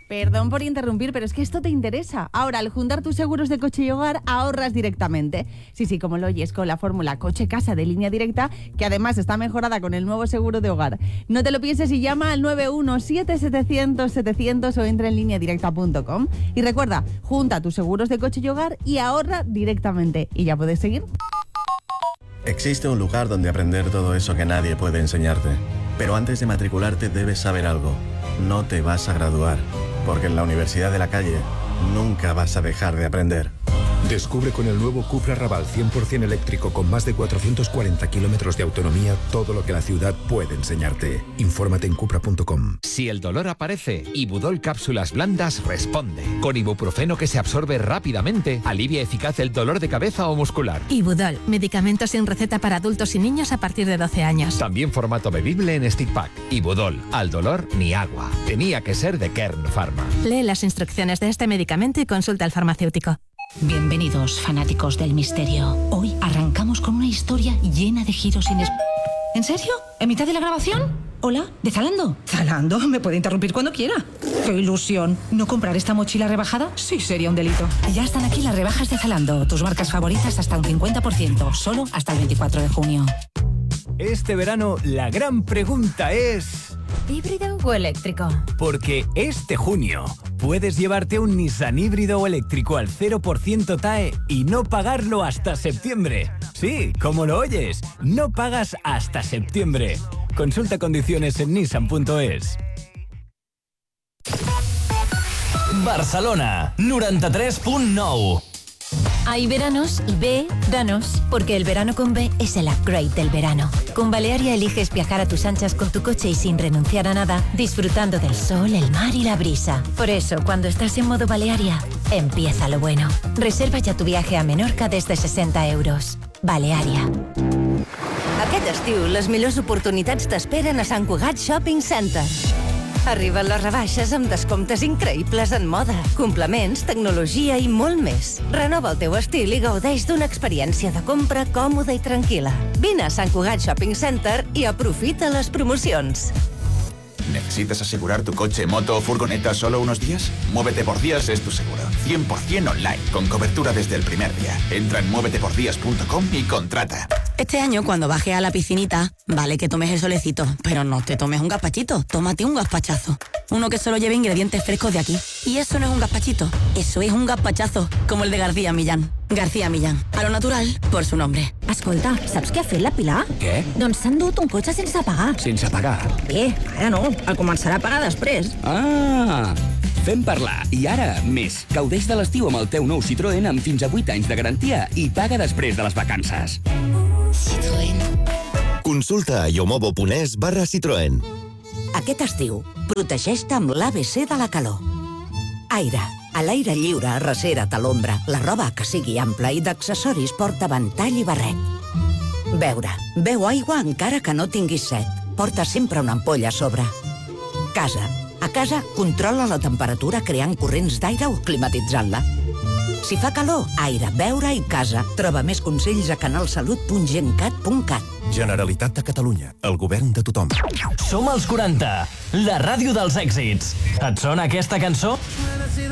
Perdón por interrumpir, pero es que esto te interesa. Ahora, al juntar tus seguros de coche y hogar, ahorras directamente. Sí, como lo oyes, con la fórmula coche-casa de Línea Directa, que además está mejorada con el nuevo seguro de hogar. No te lo pienses y llama al 917-700-700 o entra en lineadirecta.com. Y recuerda, junta tus seguros de coche y hogar y ahorra directamente. Y ya puedes seguir. Existe un lugar donde aprender todo eso que nadie puede enseñarte. Pero antes de matricularte debes saber algo. No te vas a graduar, porque en la Universidad de la Calle nunca vas a dejar de aprender. Descubre con el nuevo Cupra Raval 100% eléctrico con más de 440 kilómetros de autonomía todo lo que la ciudad puede enseñarte. Infórmate en cupra.com. Si el dolor aparece, Ibudol Cápsulas Blandas responde. Con ibuprofeno que se absorbe rápidamente, alivia eficaz el dolor de cabeza o muscular. Ibudol, medicamento sin receta para adultos y niños a partir de 12 años. También formato bebible en stick pack. Ibudol, al dolor ni agua. Tenía que ser de Kern Pharma. Lee las instrucciones de este medicamento y consulta al farmacéutico. Bienvenidos, fanáticos del misterio. Hoy arrancamos con una historia llena de giros ¿En serio? ¿En mitad de la grabación? Hola, ¿de Zalando? ¿Zalando? Me puede interrumpir cuando quiera. ¡Qué ilusión! ¿No comprar esta mochila rebajada? Sí, sería un delito. Ya están aquí las rebajas de Zalando. Tus marcas favoritas hasta un 50%. Solo hasta el 24 de junio. Este verano, la gran pregunta es... ¿híbrido o eléctrico? Porque este junio puedes llevarte un Nissan híbrido o eléctrico al 0% TAE y no pagarlo hasta septiembre. Sí, como lo oyes, no pagas hasta septiembre. Consulta condiciones en nissan.es. Barcelona, 93.9. Hay veranos y B, danos, porque el verano con B es el upgrade del verano. Con Balearia eliges viajar a tus anchas con tu coche y sin renunciar a nada, disfrutando del sol, el mar y la brisa. Por eso, cuando estás en modo Balearia, empieza lo bueno. Reserva ya tu viaje a Menorca desde 60 euros. Balearia. Aquest estiu, les millors oportunitats t'esperen a Sant Cugat Shopping Center. Arriben les rebaixes amb descomptes increïbles en moda, complements, tecnologia i molt més. Renova el teu estil i gaudeix d'una experiència de compra còmoda i tranquil·la. Vine a Sant Cugat Shopping Center i aprofita les promocions. ¿Necesitas asegurar tu coche, moto o furgoneta solo unos días? Muévete por Días es tu seguro. 100% online, con cobertura desde el primer día. Entra en muévetepordías.com y contrata. Este año, cuando bajes a la piscinita, vale que tomes el solecito, pero no te tomes un gazpachito, tómate un gazpachazo. Uno que solo lleve ingredientes frescos de aquí. Y eso no es un gazpachito, eso es un gazpachazo, como el de García Millán. García Millán, a lo natural, por su nombre. Escolta, saps què ha fet la Pilar? Què? Doncs s'han dut un cotxe sense pagar. Sense pagar? Ara no, el començarà a pagar després. Ah! Fem parlar. I ara, més. Gaudeix de l'estiu amb el teu nou Citroën amb fins a 8 anys de garantia i paga després de les vacances. Citroën. Consulta a yomobo.es/Citroën. Aquest estiu, protegeix-te amb l'ABC de la calor. Aire. A l'aire lliure, arrecera't a l'ombra. La roba que sigui ampla i d'accessoris porta ventall i barret. Beure. Beu aigua encara que no tinguis set. Porta sempre una ampolla a sobre. Casa. A casa, controla la temperatura creant corrents d'aire o climatitzant-la. Si fa calor, aire, beure i casa. Troba més consells a canalsalut.gencat.cat. Generalitat de Catalunya, el govern de tothom. Som els 40, la ràdio dels èxits. Et sona aquesta cançó?